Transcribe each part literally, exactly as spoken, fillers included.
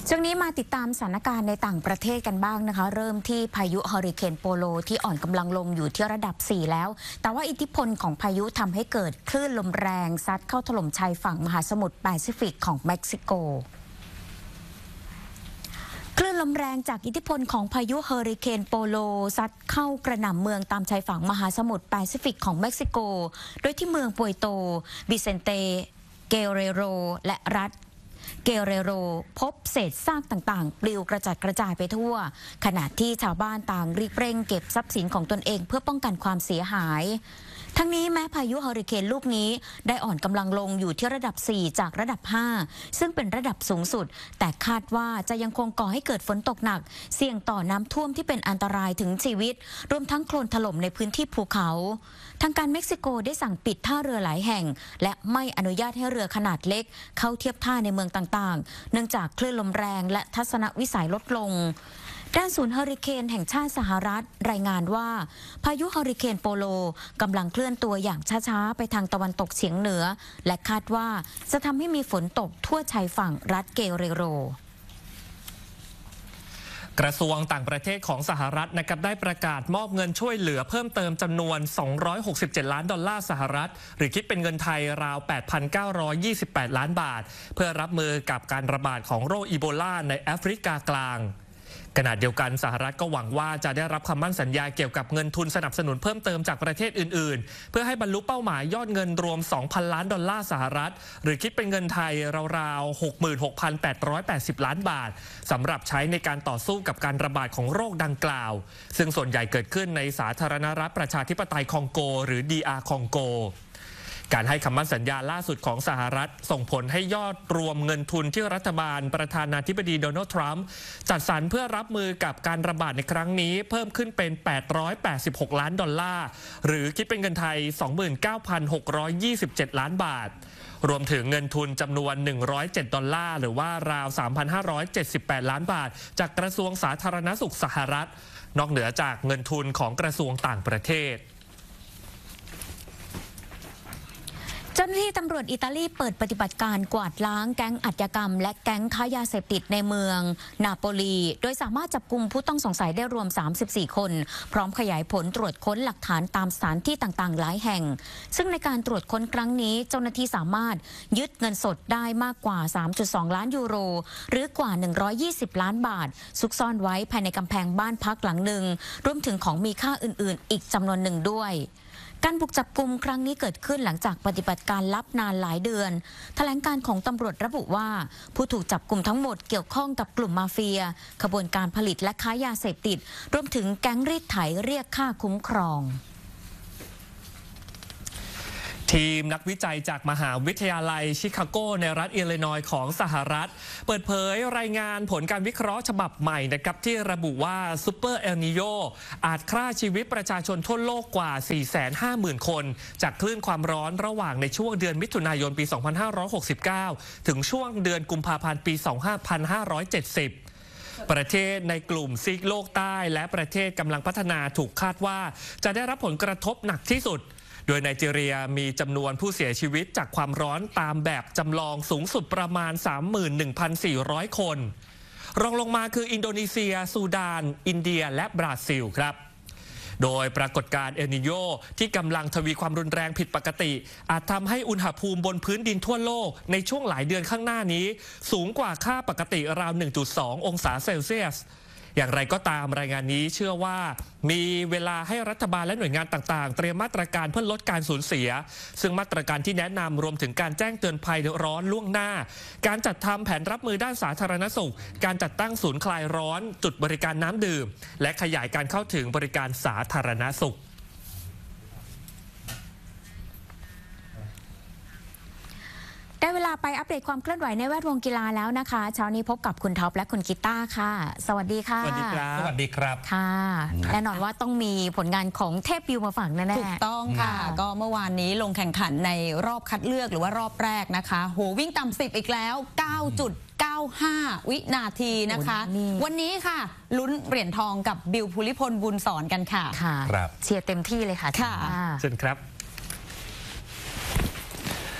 ช่วงนี้มาติดตามสถานการณ์ในต่างประเทศกันบ้างนะคะเริ่มที่พายุเฮอริเคนโปโลที่อ่อนกำลังลงอยู่ที่ระดับสี่แล้วแต่ว่าอิทธิพลของพายุทำให้เกิดคลื่นลมแรงซัดเข้าถล่มชายฝั่งมหาสมุทรแปซิฟิกของเม็กซิโกคลื่นลมแรงจากอิทธิพลของพายุเฮอริเคนโปโลซัดเข้ากระหน่ำเมืองตามชายฝั่งมหาสมุทรแปซิฟิกของเม็กซิโกโดยที่เมืองปวยโตบิเซนเตเกเรโรและรัฐเกเรโรพบเศษซากต่างๆปลิวกระจัดกระจายไปทั่วขณะที่ชาวบ้านต่างรีบเร่งเก็บทรัพย์สินของตนเองเพื่อป้องกันความเสียหายทั้งนี้แม้พายุเฮอริเคนลูกนี้ได้อ่อนกำลังลงอยู่ที่ระดับสี่จากระดับห้าซึ่งเป็นระดับสูงสุดแต่คาดว่าจะยังคงก่อให้เกิดฝนตกหนักเสี่ยงต่อน้ำท่วมที่เป็นอันตรายถึงชีวิตรวมทั้งโคลนถล่มในพื้นที่ภูเขาทางการเม็กซิโกได้สั่งปิดท่าเรือหลายแห่งและไม่อนุญาตให้เรือขนาดเล็กเข้าเทียบท่าในเมืองต่างๆเนื่องจากคลื่นลมแรงและทัศนวิสัยลดลงด้านศูนย์เฮอริเคนแห่งชาติสหรัฐรายงานว่าพายุเฮอริเคนโปโลกำลังเคลื่อนตัวอย่างช้าๆไปทางตะวันตกเฉียงเหนือและคาดว่าจะทำให้มีฝนตกทั่วชายฝั่งรัฐเกเรโรกระทรวงต่างประเทศของสหรัฐนะครับได้ประกาศมอบเงินช่วยเหลือเพิ่มเติมจำนวนสองร้อยหกสิบเจ็ดล้านดอลลาร์สหรัฐหรือคิดเป็นเงินไทยราว แปดพันเก้าร้อยยี่สิบแปดล้านบาทเพื่อรับมือกับการระบาดของโรคอีโบลาในแอฟริกากลางขณะเดียวกันสหรัฐก็หวังว่าจะได้รับคำมั่นสัญญาเกี่ยวกับเงินทุนสนับสนุนเพิ่มเติมจากประเทศอื่นๆเพื่อให้บรรลุเป้าหมายยอดเงินรวม สองพัน ล้านดอลลาร์สหรัฐหรือคิดเป็นเงินไทยราวๆ หกหมื่นหกพันแปดร้อยแปดสิบ ล้านบาทสำหรับใช้ในการต่อสู้กับการระบาดของโรคดังกล่าวซึ่งส่วนใหญ่เกิดขึ้นในสาธารณรัฐประชาธิปไตยคองโกหรือ ดี อาร์ คองโกการให้คำมั่นสัญญาล่าสุดของสหรัฐส่งผลให้ยอดรวมเงินทุนที่รัฐบาลประธานาธิบดีโดนัลด์ทรัมป์จัดสรรเพื่อรับมือกับการระบาดในครั้งนี้เพิ่มขึ้นเป็นแปดร้อยแปดสิบหกล้านดอลลาร์หรือคิดเป็นเงินไทย สองหมื่นเก้าพันหกร้อยยี่สิบเจ็ด ล้านบาทรวมถึงเงินทุนจำนวนหนึ่งร้อยเจ็ดดอลลาร์หรือว่าราว สามพันห้าร้อยเจ็ดสิบแปด ล้านบาทจากกระทรวงสาธารณสุขสหรัฐนอกเหนือจากเงินทุนของกระทรวงต่างประเทศเจ้าหน้าที่ตำรวจอิตาลีเปิดปฏิบัติการกวาดล้างแก๊งอาชญากรรมและแก๊งค้ายาเสพติดในเมืองนาโปลีโดยสามารถจับกุมผู้ต้องสงสัยได้รวมสามสิบสี่คนพร้อมขยายผลตรวจค้นหลักฐานตามสถานที่ต่างๆหลายแห่งซึ่งในการตรวจค้นครั้งนี้เจ้าหน้าที่สามารถยึดเงินสดได้มากกว่า สามจุดสอง ล้านยูโรหรือกว่าหนึ่งร้อยยี่สิบล้านบาทซุกซ่อนไว้ภายในกำแพงบ้านพักหลังหนึ่งรวมถึงของมีค่าอื่นๆอีกจำนวนหนึ่งด้วยการบุกจับกุมครั้งนี้เกิดขึ้นหลังจากปฏิบัติการลับนานหลายเดือนแถลงการของตำรวจระบุว่าผู้ถูกจับกุมทั้งหมดเกี่ยวข้องกับกลุ่มมาเฟียขบวนการผลิตและค้ายาเสพติดรวมถึงแก๊งรีดไถเรียกค่าคุ้มครองทีมนักวิจัยจากมหาวิทยาลัยชิคาโกในรัฐอิลลินอยส์ของสหรัฐเปิดเผยรายงานผลการวิเคราะห์ฉบับใหม่นะครับที่ระบุว่าซูเปอร์เอลนิโญอาจฆ่าชีวิตประชาชนทั่วโลกกว่า สี่แสนห้าหมื่น คนจากคลื่นความร้อนระหว่างในช่วงเดือนมิถุนายนปี สองพันห้าร้อยหกสิบเก้า ถึงช่วงเดือนกุมภาพันธ์ปี สองพันห้าร้อยเจ็ดสิบประเทศในกลุ่มซีกโลกใต้และประเทศกำลังพัฒนาถูกคาดว่าจะได้รับผลกระทบหนักที่สุดโดยไนจีเรียมีจำนวนผู้เสียชีวิตจากความร้อนตามแบบจำลองสูงสุดประมาณ สามหมื่นหนึ่งพันสี่ร้อย คนรองลงมาคืออินโดนีเซียซูดานอินเดียและบราซิลครับโดยปรากฏการณ์เอลนิโญที่กำลังทวีความรุนแรงผิดปกติอาจทำให้อุณหภูมิบนพื้นดินทั่วโลกในช่วงหลายเดือนข้างหน้านี้สูงกว่าค่าปกติราว หนึ่งจุดสอง องศาเซลเซียสอย่างไรก็ตามรายงานนี้เชื่อว่ามีเวลาให้รัฐบาลและหน่วยงานต่างๆเตรียมมาตรการเพื่อลดการสูญเสียซึ่งมาตรการที่แนะนำรวมถึงการแจ้งเตือนภัยร้อนล่วงหน้าการจัดทำแผนรับมือด้านสาธารณสุขการจัดตั้งศูนย์คลายร้อนจุดบริการน้ำดื่มและขยายการเข้าถึงบริการสาธารณสุขได้เวลาไปอัปเดตความเคลื่อนไหวในแวดวงกีฬาแล้วนะคะเช้านี้พบกับคุณท็อปและคุณกีตาร์ค่ะสวัสดีค่ะสวัสดีครับสวัสดีครับค่ะแน่นอนว่าต้องมีผลงานของเทพบิวมาฝากแน่ๆถูกต้องค่ะก็เมื่อวานนี้ลงแข่งขันในรอบคัดเลือกหรือว่ารอบแรกนะคะโหวิ่งต่ำสิบอีกแล้ว เก้าจุดเก้าห้า วินาทีนะคะวันนี้ค่ะลุ้นเหรียญทองกับบิวภูริพลบุญสอนกันค่ะค่ะเชียร์เต็มที่เลยค่ะค่ะเชิญครับส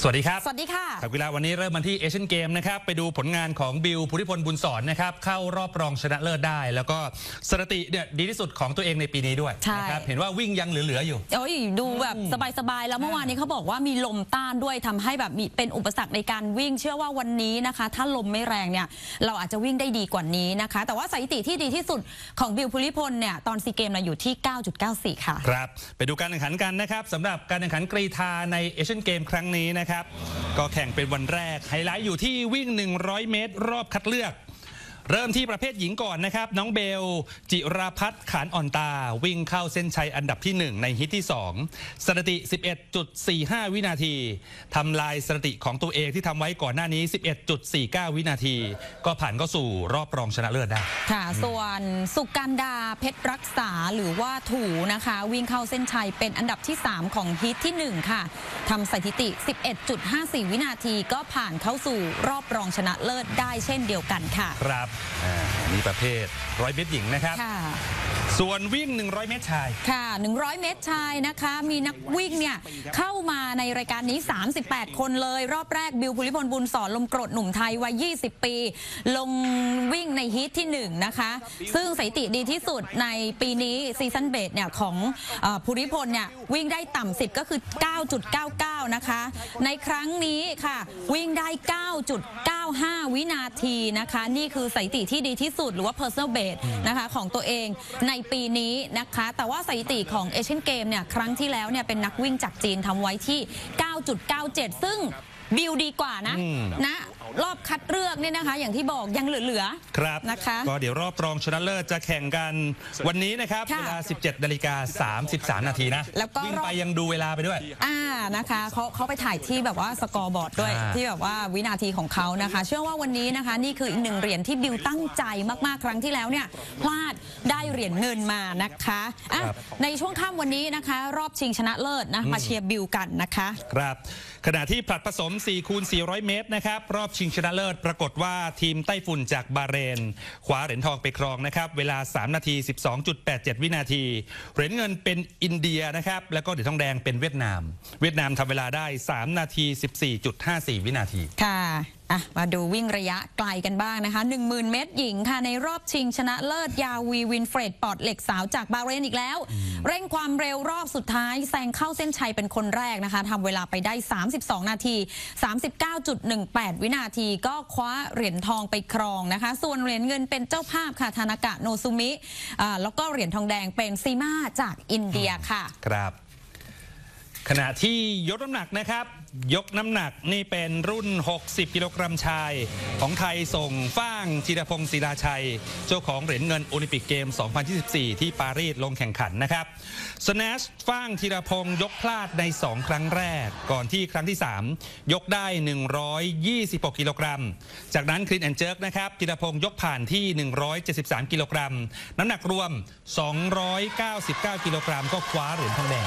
สวัสดีครับสวัสดีค่ะครับกีฬาวันนี้เริ่มมาที่เอเชียนเกมนะครับไปดูผลงานของบิลภูริพลบุญสอนนะครับเข้ารอบรองชนะเลิศได้แล้วก็สถิติเนี่ยดีที่สุดของตัวเองในปีนี้ด้วยใช่นะครับเห็นว่าวิ่งยังเหลือๆอยู่โอ้ยดูแบบสบายๆแล้วเมื่อวานนี้เขาบอกว่ามีลมต้านด้วยทำให้แบบมีเป็นอุปสรรคในการวิ่งเชื่อว่าวันนี้นะคะถ้าลมไม่แรงเนี่ยเราอาจจะวิ่งได้ดีกว่านี้นะคะแต่ว่าสถิติที่ดีที่สุดของบิลภูริพลเนี่ยตอนซีเกมอยู่ที่ เก้าจุดเก้าสี่ ค่ะครับไปดูการแข่งขันกันนะครับสำหรับการแข่งขันกรีฑาในเอเชียนเกมครั้งนี้นะครับก็แข่งเป็นวันแรกไฮไลท์อยู่ที่วิ่งหนึ่งร้อยเมตรรอบคัดเลือกเริ่มที่ประเภทหญิงก่อนนะครับน้องเบลจิราพัฒน์ขานอ่อนตาวิ่งเข้าเส้นชัยอันดับที่หนึ่งในฮิตที่สองสถิติ สิบเอ็ดจุดสี่ห้า วินาทีทำลายสถิติของตัวเองที่ทำไว้ก่อนหน้านี้ สิบเอ็ดจุดสี่เก้า วินาทีก็ผ่านเข้าสู่รอบรองชนะเลิศได้ค่ะส่วนสุกันดาเพชรรักษาหรือว่าถูนะคะวิ่งเข้าเส้นชัยเป็นอันดับที่สามของฮิตที่หนึ่งค่ะทำสถิติ สิบเอ็ดจุดห้าสี่ วินาทีก็ผ่านเข้าสู่รอบรองชนะเลิศได้เช่นเดียวกันค่ะครับนี่ประเภทร้อยเมตรหญิงนะครับส่วนวิ่งหนึ่งร้อยเมตรชายค่ะหนึ่งร้อยเมตรชายนะคะมีนักวิ่งเนี่ยเข้ามาในรายการนี้สามสิบแปดคนเลยรอบแรกบิลภูริพลบุญสอนลมกรดหนุ่มไทยวัยยี่สิบปีลงวิ่งในฮีทที่หนึ่งนะคะซึ่งสถิติดีที่สุดในปีนี้ซีซั่นเบสเนี่ยของภูริพลเนี่ยวิ่งได้ต่ำสิบก็คือ เก้าจุดเก้าเก้า นะคะในครั้งนี้ค่ะวิ่งได้ เก้าจุดเก้าห้า วินาทีนะคะนี่คือสถิติที่ดีที่สุดหรือว่า personal best นะคะของตัวเองในปีนี้นะคะแต่ว่าสถิติของเอเชียนเกมเนี่ยครั้งที่แล้วเนี่ยเป็นนักวิ่งจากจีนทำไว้ที่ เก้าจุดเก้าเจ็ด ซึ่งบิลดีกว่านะนะรอบคัดเลือกเนี่ยนะคะอย่างที่บอกยังเหลือๆครับนะคะก็เดี๋ยวรอบรองชนะเลิศจะแข่งกันวันนี้นะครับเวลา สิบเจ็ดนาฬิกาสามสิบสาม นาทีนะแล้วก็วิ่งไปยังดูเวลาไปด้วยอ่านะคะเขาเขาไปถ่ายที่แบบว่าสกอร์บอร์ดด้วยที่แบบว่าวินาทีของเขานะคะเชื่อว่าวันนี้นะคะนี่คืออีกหนึ่งเหรียญที่บิลตั้งใจมากๆครั้งที่แล้วเนี่ยพลาดได้เหรียญเงินมานะคะอ่ะในช่วงค่ำวันนี้นะคะรอบชิงชนะเลิศนะมาเชียร์บิลกันนะคะครับขณะที่ผลัดผสม สี่คูณสี่ร้อย เมตรนะครับรอบชิงชนะเลิศปรากฏว่าทีมไต้ฝุ่นจากบาเรนคว้าเหรียญทองไปครองนะครับเวลาสามนาทีสิบสองจุดแปดเจ็ด วินาทีเหรียญเงินเป็นอินเดียนะครับแล้วก็เหรียญทองแดงเป็นเวียดนามเวียดนามทำเวลาได้สามนาทีสิบสี่จุดห้าสี่ วินาทีค่ะอ่ะมาดูวิ่งระยะไกลกันบ้างนะคะ หนึ่งหมื่น เมตรหญิงค่ะในรอบชิงชนะเลิศยาวีวินเฟรดปอดเหล็กสาวจากบาเรนอีกแล้วเร่งความเร็วรอบสุดท้ายแซงเข้าเส้นชัยเป็นคนแรกนะคะทำเวลาไปได้สามสิบสองนาที สามสิบเก้าจุดหนึ่งแปด วินาทีก็คว้าเหรียญทองไปครองนะคะส่วนเหรียญเงินเป็นเจ้าภาพค่ะทานากะโนซุมิอ่าแล้วก็เหรียญทองแดงเป็นซีมาจากอินเดียค่ะครับขณะที่ยกน้ำหนักนะครับยกน้ำหนักนี่เป็นรุ่นหกสิบกิโลกรัมชายของไทยส่งฟ้างธีรพงศ์ศิลาชัยเจ้าของเหรียญเงินโอลิมปิกเกม สองพันยี่สิบสี่ ที่ปารีสลงแข่งขันนะครับสแนชฟ้างธีรพงศ์ยกพลาดในสองครั้งแรกก่อนที่ครั้งที่สามยกได้หนึ่งร้อยยี่สิบหกกิโลกรัมจากนั้นคลีนแอนด์เจิร์กนะครับธีรพงศ์ยกผ่านที่หนึ่งร้อยเจ็ดสิบสามกิโลกรัมน้ำหนักรวมสองร้อยเก้าสิบเก้ากิโลกรัมก็คว้าเหรียญทองแดง